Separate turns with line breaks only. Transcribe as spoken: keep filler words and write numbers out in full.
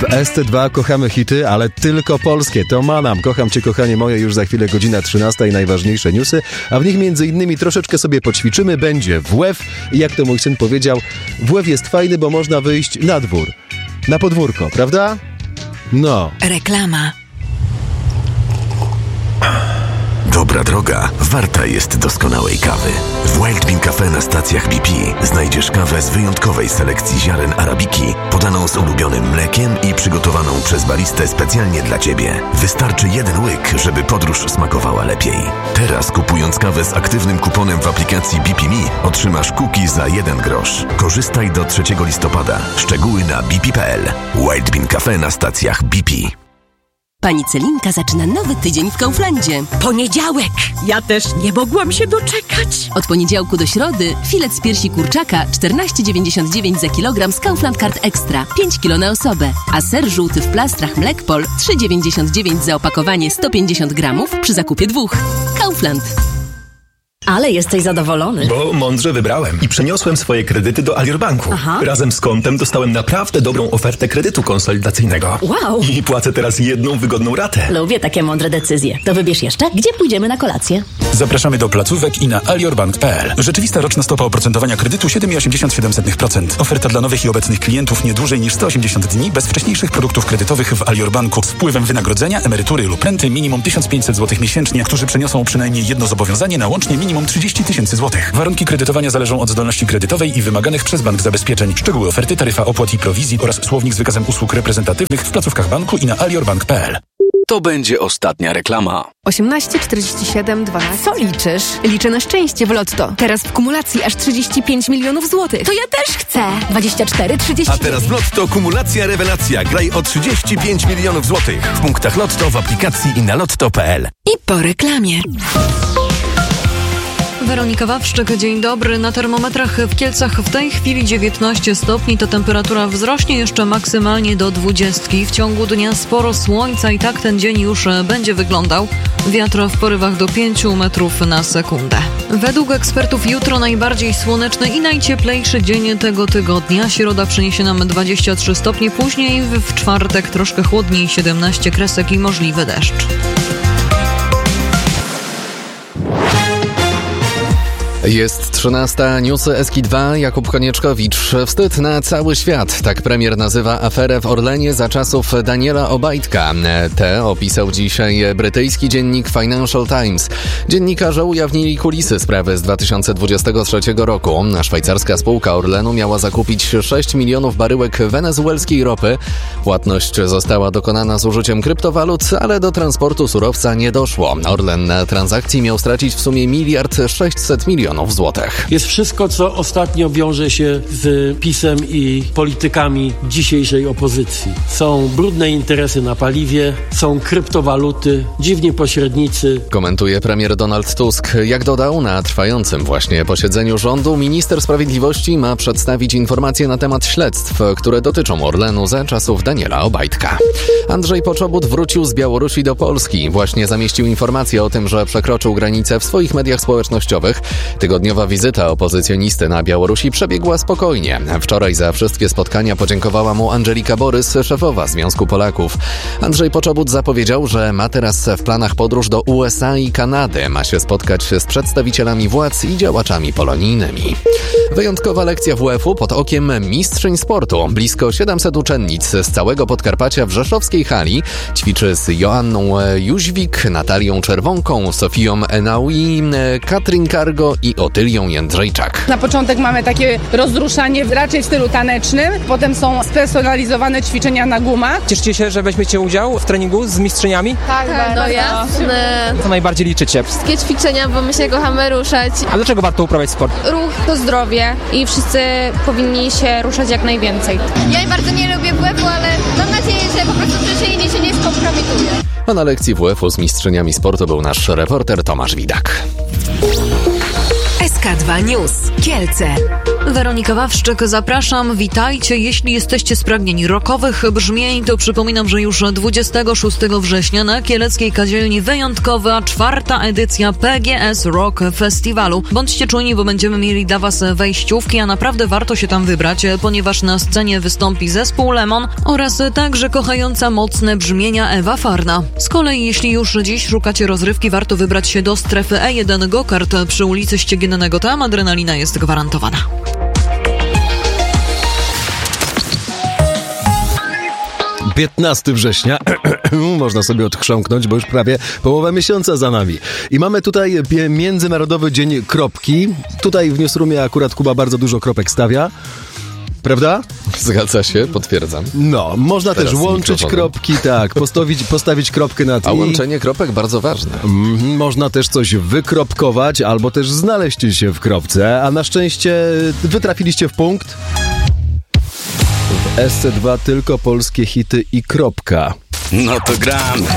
W S T dwa kochamy hity, ale tylko polskie. To Manam. Kocham cię, kochanie moje. Już za chwilę godzina trzynasta i najważniejsze newsy, a w nich między innymi troszeczkę sobie poćwiczymy. Będzie W L E W i jak to mój syn powiedział, W L E W jest fajny, bo można wyjść na dwór. Na podwórko, prawda? No.
Reklama.
Dobra droga warta jest doskonałej kawy. W Wild Bean Cafe na stacjach B P znajdziesz kawę z wyjątkowej selekcji ziaren arabiki, podaną z ulubionym mlekiem i przygotowaną przez baristę specjalnie dla Ciebie. Wystarczy jeden łyk, żeby podróż smakowała lepiej. Teraz kupując kawę z aktywnym kuponem w aplikacji B P Me otrzymasz kuki za jeden grosz. Korzystaj do trzeciego listopada. Szczegóły na b p kropka p l. Wild Bean Cafe na stacjach B P.
Pani Celinka zaczyna nowy tydzień w Kauflandzie.
Poniedziałek! Ja też nie mogłam się doczekać.
Od poniedziałku do środy filet z piersi kurczaka czternaście dziewięćdziesiąt dziewięć za kilogram z Kaufland Card Extra, pięć kilo na osobę. A ser żółty w plastrach Mlekpol trzy dziewięćdziesiąt dziewięć za opakowanie sto pięćdziesiąt gramów przy zakupie dwóch. Kaufland.
Ale jesteś zadowolony.
Bo mądrze wybrałem i przeniosłem swoje kredyty do Alior Banku.
Aha.
Razem z kontem dostałem naprawdę dobrą ofertę kredytu konsolidacyjnego.
Wow.
I płacę teraz jedną wygodną ratę.
Lubię takie mądre decyzje. To wybierz jeszcze, gdzie pójdziemy na kolację.
Zapraszamy do placówek i na aliorbank kropka p l. Rzeczywista roczna stopa oprocentowania kredytu siedem przecinek osiemdziesiąt siedem procent. Oferta dla nowych i obecnych klientów nie dłużej niż sto osiemdziesiąt dni bez wcześniejszych produktów kredytowych w Alior Banku z wpływem wynagrodzenia, emerytury lub renty minimum tysiąc pięćset złotych miesięcznie, którzy przeniosą przynajmniej jedno zobowiązanie na łącznie minimum trzydzieści tysięcy złotych. Warunki kredytowania zależą od zdolności kredytowej i wymaganych przez bank zabezpieczeń. Szczegóły oferty, taryfa opłat i prowizji oraz słownik z wykazem usług reprezentatywnych w placówkach banku i na aliorbank kropka p l.
To będzie ostatnia reklama.
osiemnaście czterdzieści siedem dwanaście.
Co liczysz?
Liczę na szczęście w Lotto. Teraz w kumulacji aż trzydzieści pięć milionów złotych.
To ja też chcę. dwadzieścia cztery trzydzieści.
A teraz w Lotto kumulacja rewelacja. Graj o trzydzieści pięć milionów złotych. W punktach Lotto, w aplikacji i na lotto kropka p l.
I po reklamie.
Weronika Wawrzyk, dzień dobry. Na termometrach w Kielcach w tej chwili dziewiętnaście stopni, to temperatura wzrośnie jeszcze maksymalnie do dwudziestki. W ciągu dnia sporo słońca i tak ten dzień już będzie wyglądał. Wiatr w porywach do pięciu metrów na sekundę. Według ekspertów jutro najbardziej słoneczny i najcieplejszy dzień tego tygodnia. Środa przyniesie nam dwadzieścia trzy stopnie, później w czwartek troszkę chłodniej, siedemnaście kresek i możliwy deszcz.
Jest trzynasta, newsy S K dwa, Jakub Konieczkowicz. Wstyd na cały świat. Tak premier nazywa aferę w Orlenie za czasów Daniela Obajtka. Tę opisał dzisiaj brytyjski dziennik Financial Times. Dziennikarze ujawnili kulisy sprawy z dwa tysiące dwudziestego trzeciego roku. Szwajcarska spółka Orlenu miała zakupić sześć milionów baryłek wenezuelskiej ropy. Płatność została dokonana z użyciem kryptowalut, ale do transportu surowca nie doszło. Orlen na transakcji miał stracić w sumie miliard sześćset milionów złotych.
Jest wszystko, co ostatnio wiąże się z PiS-em i politykami dzisiejszej opozycji. Są brudne interesy na paliwie, są kryptowaluty, dziwni pośrednicy.
Komentuje premier Donald Tusk. Jak dodał, na trwającym właśnie posiedzeniu rządu minister sprawiedliwości ma przedstawić informacje na temat śledztw, które dotyczą Orlenu za czasów Daniela Obajtka. Andrzej Poczobut wrócił z Białorusi do Polski. Właśnie zamieścił informację o tym, że przekroczył granicę w swoich mediach społecznościowych. Tygodniowa wizyta opozycjonisty na Białorusi przebiegła spokojnie. Wczoraj za wszystkie spotkania podziękowała mu Andżelika Borys, szefowa Związku Polaków. Andrzej Poczobut zapowiedział, że ma teraz w planach podróż do U S A i Kanady. Ma się spotkać z przedstawicielami władz i działaczami polonijnymi. Wyjątkowa lekcja W F u pod okiem mistrzyń sportu. Blisko siedemset uczennic z całego Podkarpacia w rzeszowskiej hali ćwiczy z Joanną Jóźwik, Natalią Czerwonką, Sofią Enaui, Katrin Kargo i Otylią Jędrzejczak.
Na początek mamy takie rozruszanie raczej w stylu tanecznym, potem są spersonalizowane ćwiczenia na gumach.
Cieszycie się, że weźmiecie udział w treningu z mistrzyniami?
Tak, tak, no jasne.
Co najbardziej liczycie?
Wszystkie ćwiczenia, bo my się kochamy ruszać.
A dlaczego warto uprawiać sport?
Ruch to zdrowie i wszyscy powinni się ruszać jak najwięcej. Ja bardzo nie lubię W F u, ale mam nadzieję, że po prostu przyjdzie się nie skompromituje.
A na lekcji W F u z mistrzyniami sportu był nasz reporter Tomasz Widak.
S K dwa News. Kielce.
Weronika Wawszczyk, zapraszam, witajcie. Jeśli jesteście spragnieni rockowych brzmień, to przypominam, że już dwudziestego szóstego września na Kieleckiej Kadzielni wyjątkowa czwarta edycja P G S Rock Festiwalu. Bądźcie czujni, bo będziemy mieli dla Was wejściówki, a naprawdę warto się tam wybrać, ponieważ na scenie wystąpi zespół Lemon oraz także kochająca mocne brzmienia Ewa Farna. Z kolei jeśli już dziś szukacie rozrywki, warto wybrać się do strefy E jeden Go-Kart przy ulicy Ściegiennego. Tam adrenalina jest gwarantowana.
piętnastego września, można sobie odchrząknąć, bo już prawie połowa miesiąca za nami. I mamy tutaj Międzynarodowy Dzień Kropki. Tutaj w Newsroomie akurat Kuba bardzo dużo kropek stawia. Prawda?
Zgadza się, potwierdzam.
No, można Teraz też łączyć kropki, tak, postawić, postawić kropkę nad i.
A łączenie kropek bardzo ważne.
Mm, można też coś wykropkować, albo też znaleźć się w kropce, a na szczęście wy trafiliście w punkt. W S C dwa tylko polskie hity i kropka.
No to gramy.